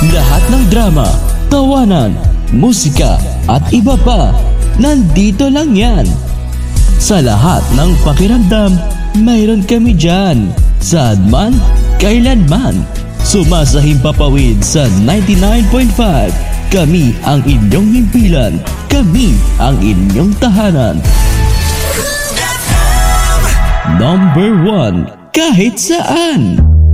Lahat ng drama, tawanan, musika at iba pa, nandito lang yan. Sa lahat ng pakiramdam, mayroon kami dyan. Saan man, kailanman. Sumasahing papawid sa 99.5. Kami ang inyong himpilan. Kami ang inyong tahanan. Number 1 kahit saan.